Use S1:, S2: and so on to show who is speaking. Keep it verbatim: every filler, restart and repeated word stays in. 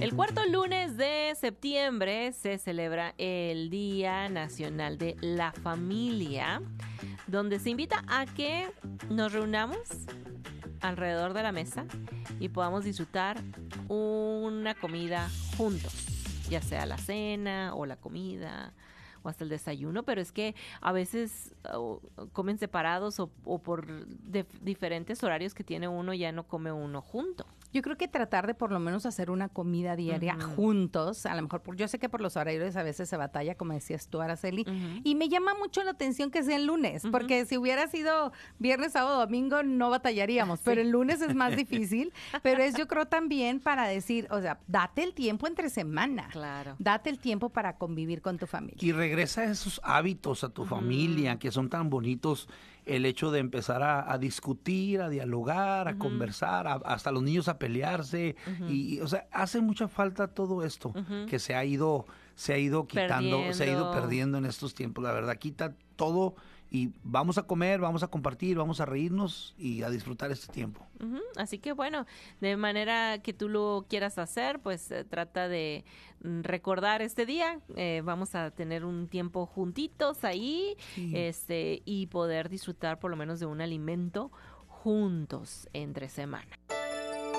S1: El cuarto lunes de septiembre se celebra el Día Nacional de la Familia, donde se invita a que nos reunamos alrededor de la mesa y podamos disfrutar una comida juntos, ya sea la cena o la comida o hasta el desayuno, pero es que a veces uh, comen separados o, o por de, diferentes horarios que tiene uno, ya no come uno junto.
S2: Yo creo que tratar de por lo menos hacer una comida diaria uh-huh. juntos, a lo mejor, por, yo sé que por los horarios a veces se batalla, como decías tú, Araceli, uh-huh. y me llama mucho la atención que sea el lunes, uh-huh. porque si hubiera sido viernes, sábado, domingo, no batallaríamos, sí. pero el lunes es más difícil, pero es yo creo también para decir, o sea, date el tiempo entre semana,
S1: claro.
S2: date el tiempo para convivir con tu familia.
S3: Y regresa esos hábitos a tu uh-huh. familia, que son tan bonitos, el hecho de empezar a, a discutir, a dialogar, a uh-huh. conversar, a, hasta los niños a pelearse, uh-huh. y, o sea, hace mucha falta todo esto uh-huh. que se ha ido, se ha ido quitando, perdiendo. se ha ido perdiendo en estos tiempos, la verdad, quita todo y vamos a comer, vamos a compartir, vamos a reírnos y a disfrutar este tiempo.
S1: Uh-huh. Así que bueno, de manera que tú lo quieras hacer, pues eh, trata de recordar este día, eh, vamos a tener un tiempo juntitos ahí, sí. este y poder disfrutar por lo menos de un alimento juntos entre semana.